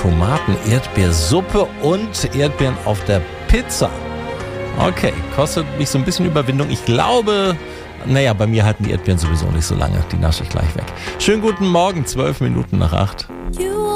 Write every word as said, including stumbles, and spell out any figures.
Tomaten-Erdbeersuppe und Erdbeeren auf der Pizza. Okay, kostet mich so ein bisschen Überwindung. Ich glaube, naja, bei mir halten die Erdbeeren sowieso nicht so lange. Die nasche ich gleich weg. Schönen guten Morgen, zwölf Minuten nach acht.